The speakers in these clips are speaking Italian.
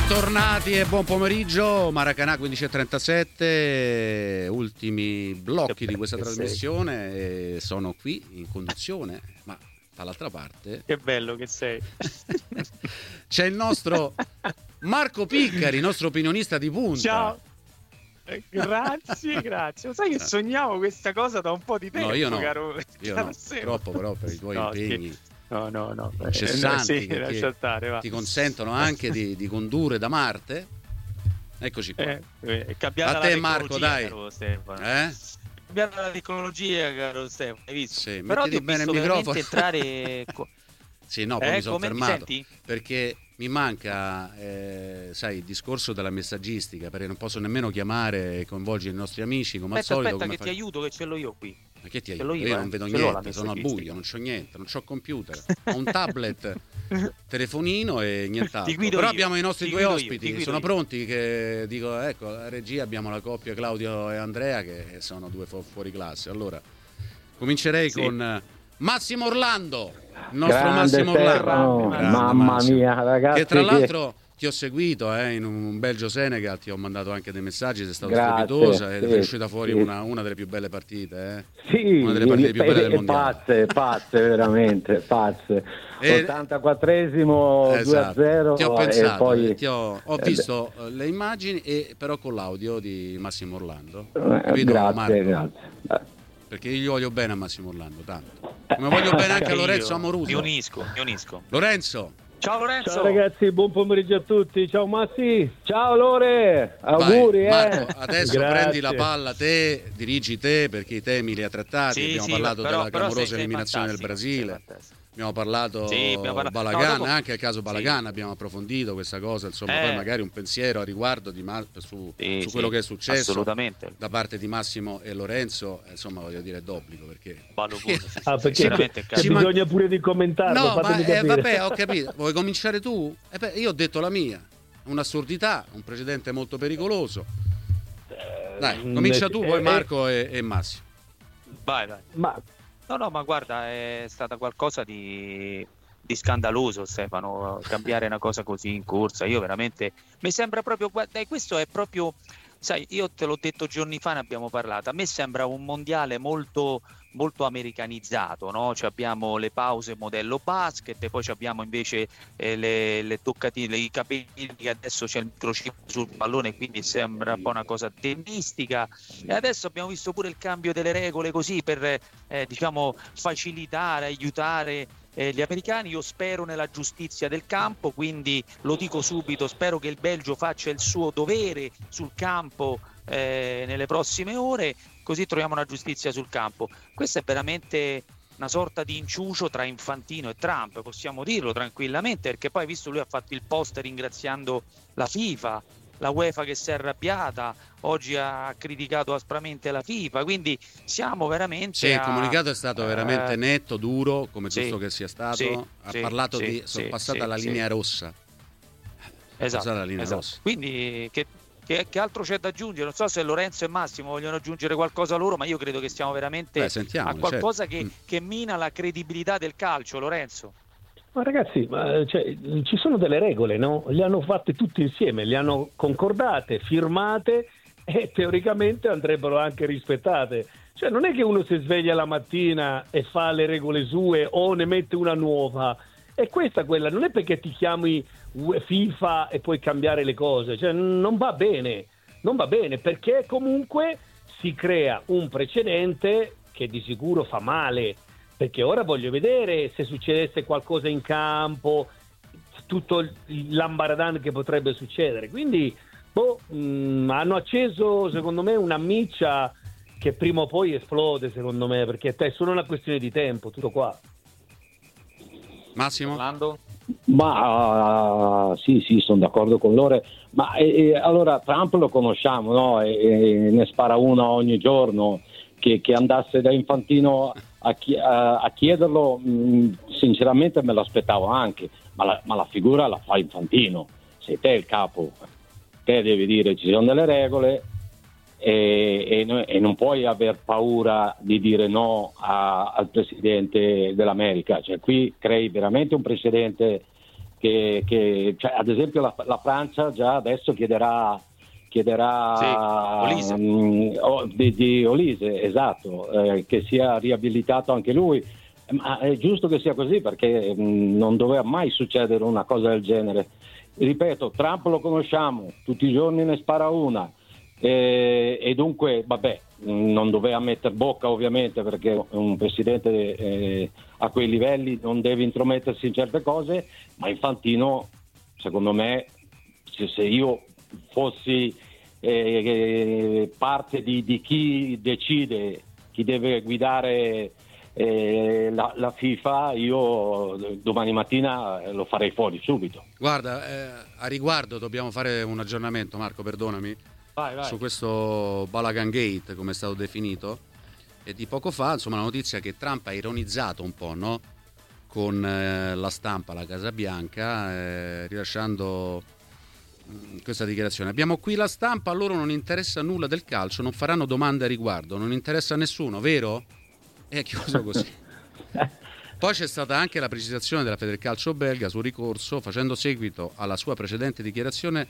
Bentornati e buon pomeriggio. Maracanà 15:37, ultimi blocchi di questa trasmissione. Sono qui in conduzione, ma dall'altra parte che bello che sei. C'è il nostro Marco Piccari, il nostro opinionista di punta. Ciao. Grazie. Sai che sognavo questa cosa da un po' di tempo. No, io no, caro troppo però per i tuoi impegni. No. Incessanti, lascia stare, va. Ti consentono anche di condurre da Marte. Eccoci qua. È cambiata a te la Marco, dai. Caro Stefano. È cambiata la tecnologia, caro Stefano, hai visto? Sì, però mettiti bene il microfono. Entrare sì, no, poi mi sono fermato mi perché mi manca, sai, il discorso della messaggistica, perché non posso nemmeno chiamare e coinvolgere i nostri amici come al solito. Aspetta, che ti aiuto, che ce l'ho io qui. Ma che ti aiuto? Io non vedo niente, sono al buio, non c'ho niente, non c'ho computer, ho un tablet, telefonino e nient'altro. Però abbiamo i nostri due ospiti, sono pronti, che dico, ecco, la regia abbiamo la coppia Claudio e Andrea che sono due fuori classe. Allora, comincerei con Massimo Orlando, il nostro grande Massimo Orlando. Mamma Massimo. Mia, ragazzi. Che tra l'altro ti ho seguito in un Belgio-Senegal, ti ho mandato anche dei messaggi, sei stato strepitosa ed è uscita fuori una delle più belle partite. Sì, una delle partite più belle del mondiale. Pazze, veramente, pazze. 84esimo, esatto. 2-0. Ti ho pensato, poi... ho visto le immagini, però con l'audio di Massimo Orlando. Grazie. Perché io voglio bene a Massimo Orlando, tanto. Come voglio bene anche a Lorenzo Amoruso. Mi unisco. Lorenzo. Ciao Lorenzo. Ciao ragazzi, buon pomeriggio a tutti. Ciao Massi. Ciao Lore. Auguri. Marco, adesso Grazie. prendi la palla te, dirigi te, perché i temi li ha trattati. Abbiamo parlato della clamorosa eliminazione del Brasile. Abbiamo parlato Balagan, anche il caso Balagan abbiamo approfondito questa cosa, insomma, poi magari un pensiero a riguardo su quello che è successo assolutamente da parte di Massimo e Lorenzo, insomma, voglio dire d'obbligo, perché perché bisogna pure di commentarlo. No, vabbè, ho capito. Vuoi cominciare tu? Io ho detto la mia, un'assurdità, un precedente molto pericoloso. Dai, comincia tu, poi Marco e Massimo. Vai. No, ma guarda, è stata qualcosa di scandaloso, Stefano, cambiare una cosa così in corsa. Io veramente, mi sembra proprio, guarda, questo è proprio, sai, io te l'ho detto giorni fa, ne abbiamo parlato, a me sembra un mondiale molto americanizzato, no? Cioè abbiamo le pause modello basket, e poi abbiamo invece le toccatine, i capelli, che adesso c'è il microchip sul pallone, quindi sembra un po' una cosa tennistica, e adesso abbiamo visto pure il cambio delle regole così per diciamo facilitare, aiutare gli americani. Io spero nella giustizia del campo, quindi lo dico subito, spero che il Belgio faccia il suo dovere sul campo nelle prossime ore, così troviamo una giustizia sul campo. Questa è veramente una sorta di inciucio tra Infantino e Trump, possiamo dirlo tranquillamente, perché poi visto lui ha fatto il post ringraziando la FIFA, la UEFA che si è arrabbiata, oggi ha criticato aspramente la FIFA, quindi siamo veramente il comunicato è stato veramente netto, duro, come giusto che sia stato. Ha parlato di sorpassata la linea rossa. Esatto. Rossa. Quindi che altro c'è da aggiungere? Non so se Lorenzo e Massimo vogliono aggiungere qualcosa loro, ma io credo che stiamo veramente a qualcosa che mina la credibilità del calcio. Lorenzo? Ma ragazzi, ci sono delle regole, no? Le hanno fatte tutti insieme, le hanno concordate, firmate e teoricamente andrebbero anche rispettate. Cioè non è che uno si sveglia la mattina e fa le regole sue o ne mette una nuova. È questa quella, non è perché ti chiami FIFA e puoi cambiare le cose, cioè non va bene, perché comunque si crea un precedente che di sicuro fa male, perché ora voglio vedere se succedesse qualcosa in campo, tutto l'ambaradan che potrebbe succedere, quindi hanno acceso secondo me una miccia che prima o poi esplode, secondo me, perché è solo una questione di tempo, tutto qua. Massimo? Orlando? Ma sì, sono d'accordo con loro, ma allora Trump lo conosciamo, no? Ne spara una ogni giorno, che andasse da Infantino a chiederlo, sinceramente me l'aspettavo anche, ma la figura la fa Infantino, sei te il capo, te devi dire ci sono delle regole e non puoi aver paura di dire no al presidente dell'America, cioè qui crei veramente un precedente cioè, ad esempio la Francia già adesso chiederà Olise. Di Olise, esatto, che sia riabilitato anche lui, ma è giusto che sia così, perché non doveva mai succedere una cosa del genere. Ripeto, Trump lo conosciamo, tutti i giorni ne spara una, e dunque vabbè, non doveva metter bocca ovviamente, perché un presidente a quei livelli non deve intromettersi in certe cose, ma Infantino, secondo me, se io fossi parte di chi decide, chi deve guidare la FIFA, io domani mattina lo farei fuori subito. Guarda, a riguardo dobbiamo fare un aggiornamento, Marco, perdonami, Vai. su questo Balagan Gate, come è stato definito, e di poco fa, insomma, la notizia che Trump ha ironizzato un po', no? Con la stampa, la Casa Bianca, rilasciando questa dichiarazione: abbiamo qui la stampa, a loro non interessa nulla del calcio, non faranno domande a riguardo, non interessa a nessuno, vero? E è chiuso così. Poi c'è stata anche la precisazione della Federcalcio belga sul ricorso, facendo seguito alla sua precedente dichiarazione.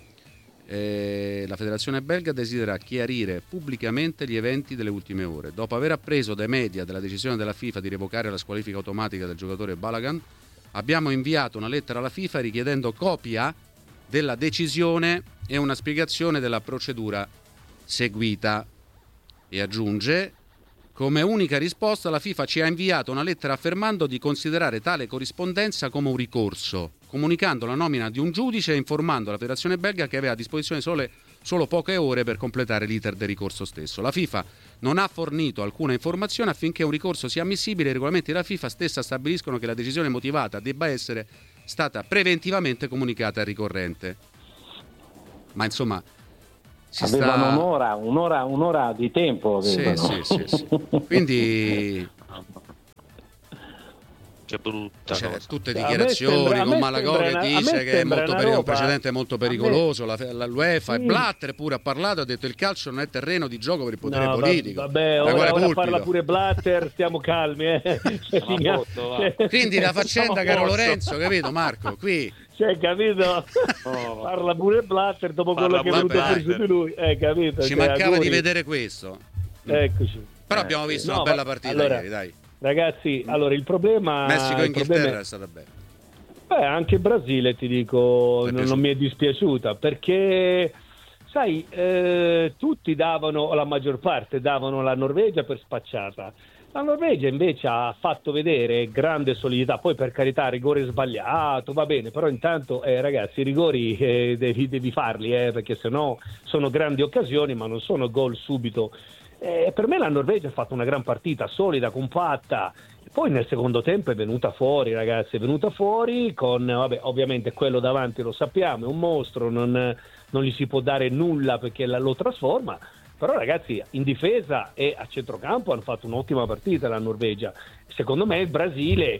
La federazione belga desidera chiarire pubblicamente gli eventi delle ultime ore. Dopo aver appreso dai media della decisione della FIFA di revocare la squalifica automatica del giocatore Balagan, abbiamo inviato una lettera alla FIFA richiedendo copia della decisione e una spiegazione della procedura seguita. E aggiunge: come unica risposta la FIFA ci ha inviato una lettera affermando di considerare tale corrispondenza come un ricorso, comunicando la nomina di un giudice e informando la federazione belga che aveva a disposizione solo poche ore per completare l'iter del ricorso stesso. La FIFA non ha fornito alcuna informazione affinché un ricorso sia ammissibile. I regolamenti della FIFA stessa stabiliscono che la decisione motivata debba essere stata preventivamente comunicata al ricorrente. Ma insomma, avevano un'ora di tempo. Sì. Quindi che brutta cosa. Tutte dichiarazioni con Malagò che dice che è un precedente molto pericoloso. L'UEFA e Blatter pure ha parlato, ha detto il calcio non è terreno di gioco per il potere politico. Vabbè, ora parla pure Blatter, stiamo calmi. Quindi la faccenda, caro Lorenzo, capito Marco? Qui capito? Parla pure Blatter dopo quello che è venuto fuori su di lui, capito? Ci mancava di vedere questo. Eccoci. Però abbiamo visto una bella partita ieri, dai. Ragazzi, allora il problema... Messico-Inghilterra è stata bella. Anche Brasile, ti dico, non mi è dispiaciuta, perché, sai, tutti davano, la maggior parte davano la Norvegia per spacciata. La Norvegia invece ha fatto vedere grande solidità, poi per carità rigore sbagliato, va bene, però intanto ragazzi i rigori devi farli, perché sennò sono grandi occasioni ma non sono gol subito. Per me la Norvegia ha fatto una gran partita, solida, compatta. Poi nel secondo tempo è venuta fuori, ragazzi, con, ovviamente quello davanti lo sappiamo, è un mostro, non gli si può dare nulla perché lo trasforma. Però ragazzi, in difesa e a centrocampo hanno fatto un'ottima partita la Norvegia. Secondo me il Brasile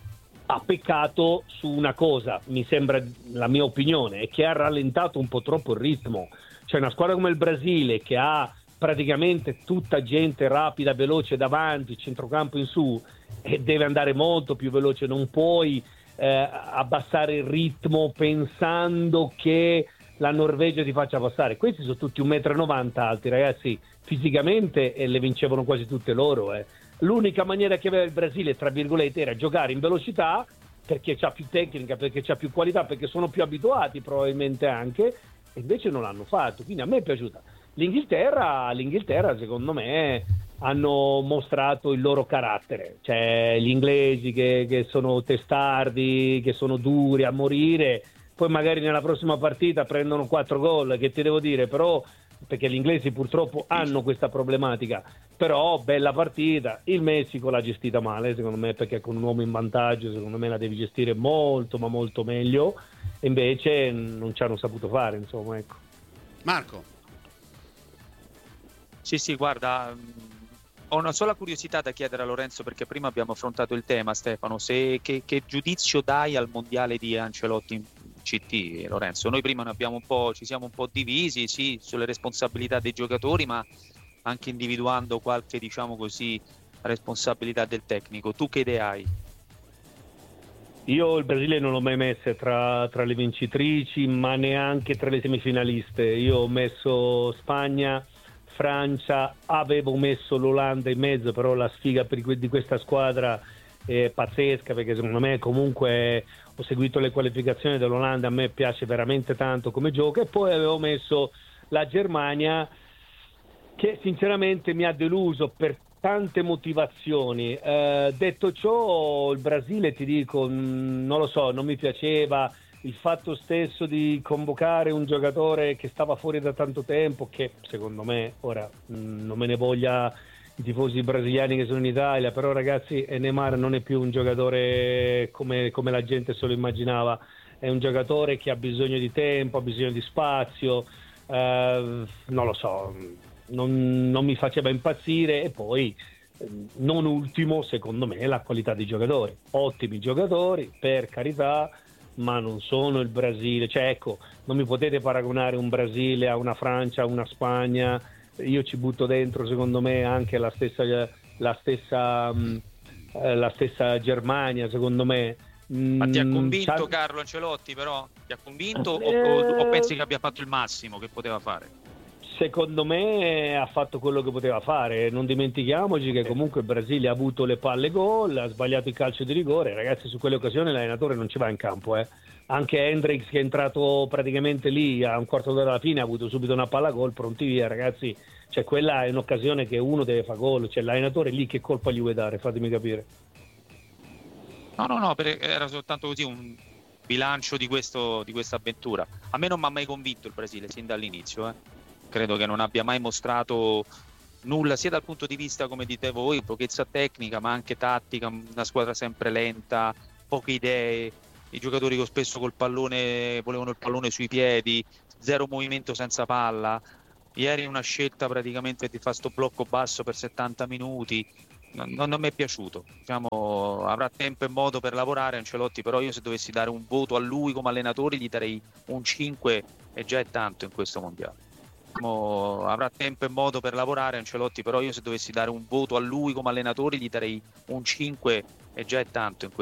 ha peccato su una cosa, mi sembra, la mia opinione, è che ha rallentato un po' troppo il ritmo. C'è una squadra come il Brasile che ha praticamente tutta gente rapida, veloce davanti, centrocampo in su, e deve andare molto più veloce, non puoi abbassare il ritmo pensando che la Norvegia ti faccia passare. Questi sono tutti 1,90 m alti, ragazzi, fisicamente, e le vincevano quasi tutte loro. L'unica maniera che aveva il Brasile, tra virgolette, era giocare in velocità, perché c'ha più tecnica, perché c'ha più qualità, perché sono più abituati probabilmente anche, e invece non l'hanno fatto, quindi a me è piaciuta. L'Inghilterra secondo me hanno mostrato il loro carattere, cioè gli inglesi che sono testardi, che sono duri a morire, poi magari nella prossima partita prendono 4 gol, che ti devo dire, però, perché gli inglesi purtroppo hanno questa problematica, però bella partita. Il Messico l'ha gestita male secondo me, perché con un uomo in vantaggio secondo me la devi gestire molto ma molto meglio, e invece non ci hanno saputo fare, insomma, ecco. Marco. Sì, guarda, ho una sola curiosità da chiedere a Lorenzo, perché prima abbiamo affrontato il tema, Stefano, che giudizio dai al mondiale di Ancelotti in CT, Lorenzo? Noi prima ci siamo un po' divisi, sì, sulle responsabilità dei giocatori, ma anche individuando qualche, diciamo così, responsabilità del tecnico. Tu che idee hai? Io il Brasile non l'ho mai messo tra le vincitrici, ma neanche tra le semifinaliste. Io ho messo Spagna, Francia, avevo messo l'Olanda in mezzo, però la sfiga di questa squadra è pazzesca, perché secondo me comunque ho seguito le qualificazioni dell'Olanda, a me piace veramente tanto come gioca, e poi avevo messo la Germania, che sinceramente mi ha deluso per tante motivazioni. Detto ciò, il Brasile, ti dico, non lo so, non mi piaceva il fatto stesso di convocare un giocatore che stava fuori da tanto tempo, che secondo me, ora non me ne voglia i tifosi brasiliani che sono in Italia, però ragazzi, Neymar non è più un giocatore come la gente se lo immaginava, è un giocatore che ha bisogno di tempo, ha bisogno di spazio, non lo so, non mi faceva impazzire. E poi non ultimo, secondo me, la qualità dei giocatori, ottimi giocatori per carità, ma non sono il Brasile, cioè ecco, non mi potete paragonare un Brasile a una Francia, a una Spagna. Io ci butto dentro, secondo me, anche la stessa Germania, secondo me. Ma ti ha convinto Carlo Ancelotti, però? Ti ha convinto o pensi che abbia fatto il massimo che poteva fare? Secondo me ha fatto quello che poteva fare. Non dimentichiamoci che comunque il Brasile ha avuto le palle gol, ha sbagliato il calcio di rigore. Ragazzi, su quelle occasioni l'allenatore non ci va in campo. Anche Hendrix, che è entrato praticamente lì a un quarto d'ora alla fine, ha avuto subito una palla gol, pronti via. Ragazzi, cioè, quella è un'occasione che uno deve fare gol. Cioè, l'allenatore lì che colpa gli vuoi dare? Fatemi capire. No, era soltanto così un bilancio di questa avventura. A me non mi ha mai convinto il Brasile sin dall'inizio. Credo che non abbia mai mostrato nulla, sia dal punto di vista, come dite voi, pochezza tecnica, ma anche tattica, una squadra sempre lenta, poche idee, i giocatori che spesso col pallone volevano il pallone sui piedi, zero movimento senza palla. Ieri una scelta praticamente di fare sto blocco basso per 70 minuti, non mi è piaciuto. Diciamo, avrà tempo e modo per lavorare Ancelotti, però io se dovessi dare un voto a lui come allenatore gli darei un 5, e già è tanto in questo mondiale. Avrà tempo e modo per lavorare Ancelotti, però io se dovessi dare un voto a lui come allenatore gli darei un 5, e già è tanto in questo